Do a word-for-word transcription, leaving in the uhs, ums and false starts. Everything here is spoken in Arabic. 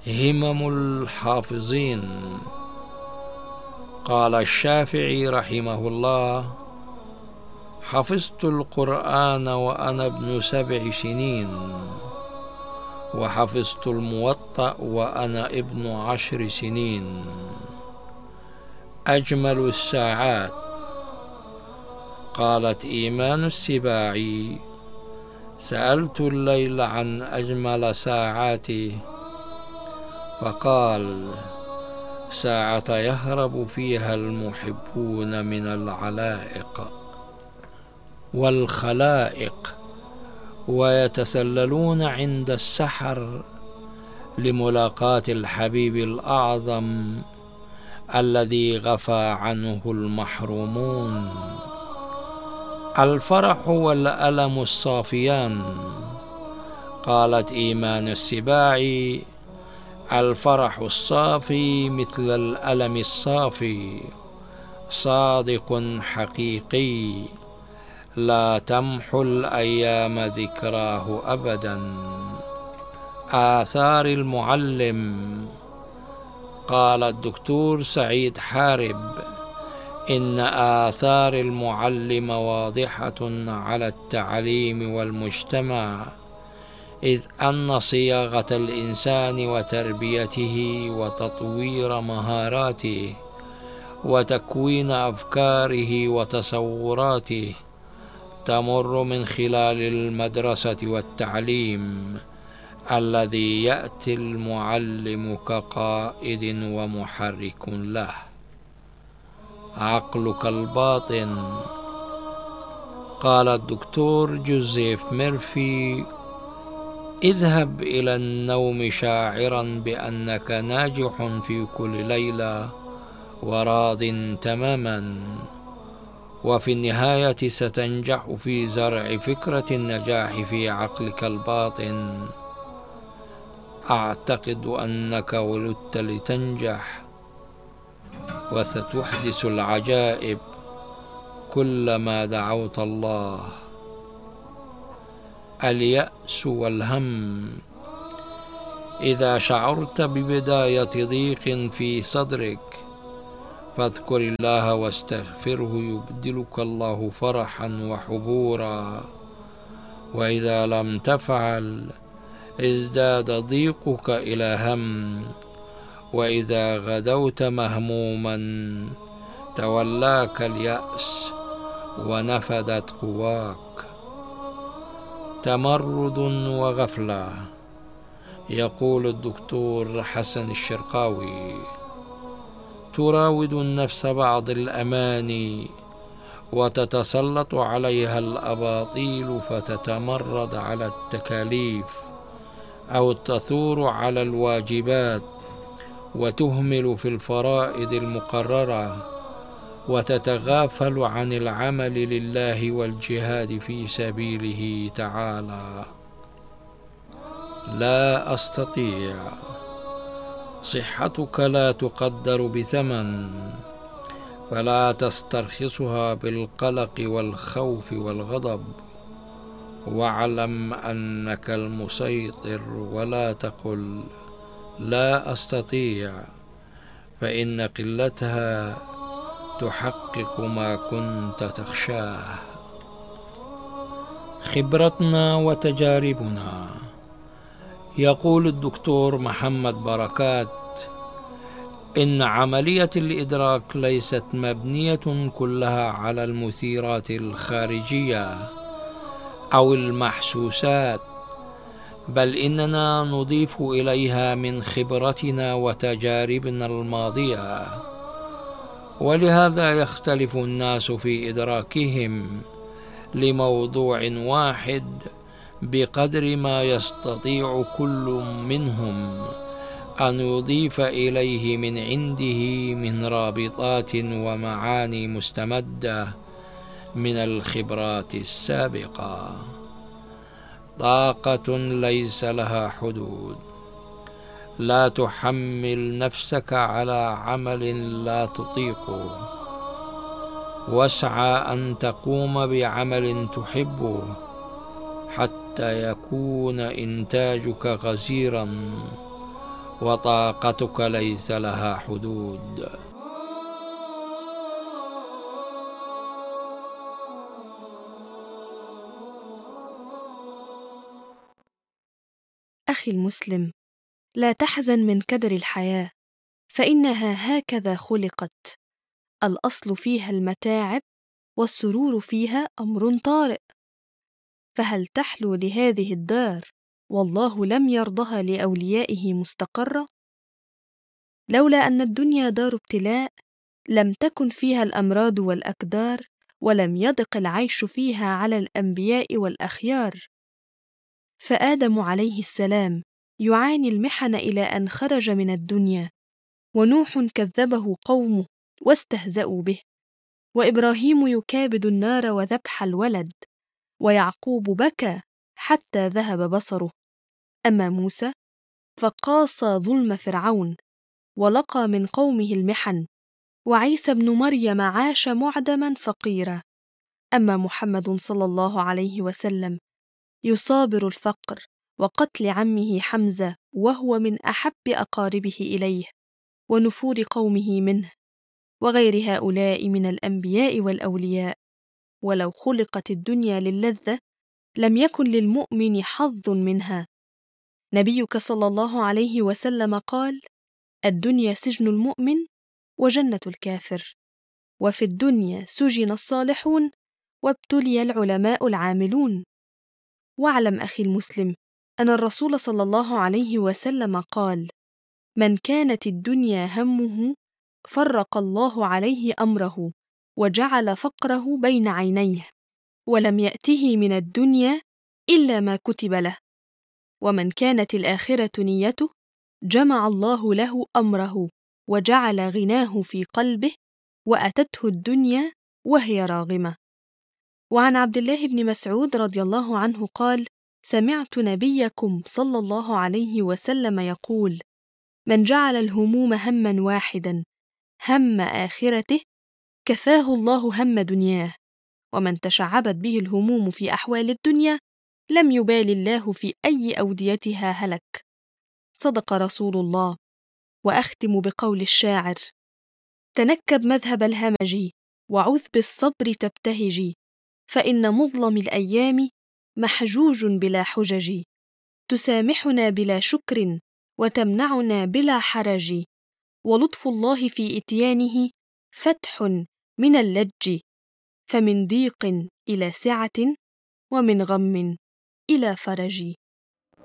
همم الحافظين. قال الشافعي رحمه الله: حفظت القرآن وأنا ابن سبع سنين، وحفظت الموطأ وأنا ابن عشر سنين. أجمل الساعات. قالت إيمان السباعي: سألت الليل عن أجمل ساعاته، فقال: ساعة يهرب فيها المحبون من العلائق والخلائق، ويتسللون عند السحر لملاقاة الحبيب الأعظم الذي غفى عنه المحرومون. الفرح والألم الصافيان. قالت إيمان السباعي: الفرح الصافي مثل الألم الصافي، صادق حقيقي، لا تمحو الأيام ذكراه أبدا. آثار المعلم. قال الدكتور سعيد حارب: إن آثار المعلم واضحة على التعليم والمجتمع، إذ أن صياغة الإنسان وتربيته وتطوير مهاراته وتكوين أفكاره وتصوراته تمر من خلال المدرسة والتعليم، الذي يأتي المعلم كقائد ومحرك له. عقلك الباطن. قال الدكتور جوزيف ميرفي: اذهب إلى النوم شاعرا بأنك ناجح في كل ليلة وراض تماما، وفي النهاية ستنجح في زرع فكرة النجاح في عقلك الباطن. أعتقد أنك ولدت لتنجح، وستحدث العجائب كلما دعوت الله. اليأس والهم. إذا شعرت ببداية ضيق في صدرك فاذكر الله واستغفره يبدلك الله فرحا وحبورا، وإذا لم تفعل ازداد ضيقك إلى هم، وإذا غدوت مهموما تولاك اليأس ونفدت قواك. تمرد وغفلة. يقول الدكتور حسن الشرقاوي: تراود النفس بعض الأماني وتتسلط عليها الأباطيل فتتمرد على التكاليف، أو تثور على الواجبات وتهمل في الفرائض المقررة، وتتغافل عن العمل لله والجهاد في سبيله تعالى. لا أستطيع. صحتك لا تقدر بثمن، فلا تسترخصها بالقلق والخوف والغضب، واعلم أنك المسيطر، ولا تقل لا أستطيع، فإن قلتها تحقق ما كنت تخشاه. خبرتنا وتجاربنا. يقول الدكتور محمد بركات: إن عملية الإدراك ليست مبنية كلها على المثيرات الخارجية أو المحسوسات، بل إننا نضيف إليها من خبرتنا وتجاربنا الماضية، ولهذا يختلف الناس في إدراكهم لموضوع واحد بقدر ما يستطيع كل منهم أن يضيف إليه من عنده من رابطات ومعاني مستمدة من الخبرات السابقة. طاقة ليس لها حدود. لا تحمل نفسك على عمل لا تطيقه، واسعى أن تقوم بعمل تحبه حتى يكون إنتاجك غزيرا، وطاقتك ليس لها حدود. أخي المسلم، لا تحزن من كدر الحياة، فإنها هكذا خلقت. الأصل فيها المتاعب، والسرور فيها أمر طارئ. فهل تحلو لهذه الدار والله لم يرضها لأوليائه مستقرة؟ لولا أن الدنيا دار ابتلاء لم تكن فيها الأمراض والأكدار، ولم يضق العيش فيها على الأنبياء والأخيار. فآدم عليه السلام يعاني المحن إلى أن خرج من الدنيا، ونوح كذبه قومه واستهزأوا به، وإبراهيم يكابد النار وذبح الولد، ويعقوب بكى حتى ذهب بصره. أما موسى فقاصى ظلم فرعون ولقى من قومه المحن، وعيسى ابن مريم عاش معدما فقيرا. أما محمد صلى الله عليه وسلم يصابر الفقر وقتل عمه حمزة وهو من أحب أقاربه إليه، ونفور قومه منه، وغير هؤلاء من الأنبياء والأولياء. ولو خلقت الدنيا للذة لم يكن للمؤمن حظ منها. نبيك صلى الله عليه وسلم قال: الدنيا سجن المؤمن وجنة الكافر، وفي الدنيا سجن الصالحون وابتلي العلماء العاملون. واعلم أخي المسلم أن الرسول صلى الله عليه وسلم قال: من كانت الدنيا همه فرق الله عليه أمره وجعل فقره بين عينيه، ولم يأته من الدنيا إلا ما كتب له. ومن كانت الآخرة نيته جمع الله له أمره وجعل غناه في قلبه، وأتته الدنيا وهي راغمة. وعن عبد الله بن مسعود رضي الله عنه قال: سمعت نبيكم صلى الله عليه وسلم يقول: من جعل الهموم هما واحدا هم آخرته كفاه الله هم دنياه، ومن تشعبت به الهموم في أحوال الدنيا لم يبال الله في أي أوديتها هلك. صدق رسول الله. وأختم بقول الشاعر: تنكب مذهب الهمج وعذ بالصبر تبتهجي، فإن مظلم الأيام محجوج بلا حجج، تسامحنا بلا شكر وتمنعنا بلا حرج، ولطف الله في إتيانه فتح من اللج، فمن ضيق إلى سعة ومن غم إلى فرج.